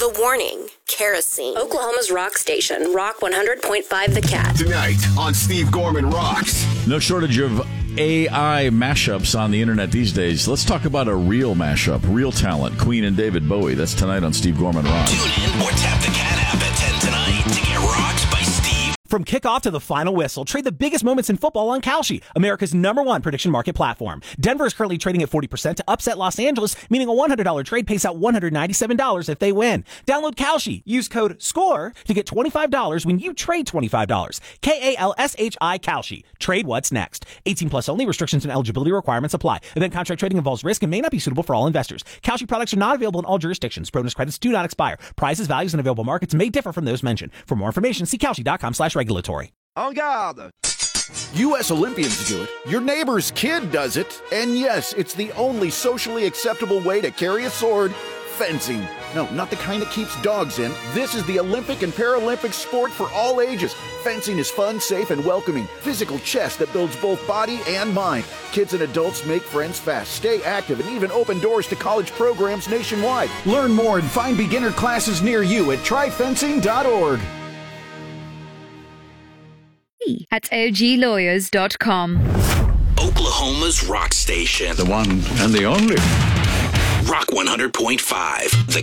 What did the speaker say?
The Warning, Kerosene, Oklahoma's rock station, Rock 100.5 The Cat. Tonight on Steve Gorman Rocks. No shortage of AI mashups on the internet these days. Let's talk about a real mashup, real talent, Queen and David Bowie. That's tonight on Steve Gorman Rocks. Tune in or tap the Cat app at 10 tonight to get rocked by Steve. From kickoff to the final whistle, trade the biggest moments in football on Kalshi, America's #1 prediction market platform. Denver is currently trading at 40% to upset Los Angeles, meaning a $100 trade pays out $197 if they win. Download Kalshi. Use code SCORE to get $25 when you trade $25. KALSHI Kalshi. Trade what's next. 18 plus only. Restrictions and eligibility requirements apply. Event contract trading involves risk and may not be suitable for all investors. Kalshi products are not available in all jurisdictions. Bonus credits do not expire. Prizes, values, and available markets may differ from those mentioned. For more information, see Kalshi.com/regulatory. En garde! U.S. Olympians do it. Your neighbor's kid does it. And yes, it's the only socially acceptable way to carry a sword. Fencing. No, not the kind that keeps dogs in. This is the Olympic and Paralympic sport for all ages. Fencing is fun, safe, and welcoming. Physical chess that builds both body and mind. Kids and adults make friends fast, stay active, and even open doors to college programs nationwide. Learn more and find beginner classes near you at tryfencing.org. At oglawyers.com. Oklahoma's rock station. The one and the only. Rock 100.5. The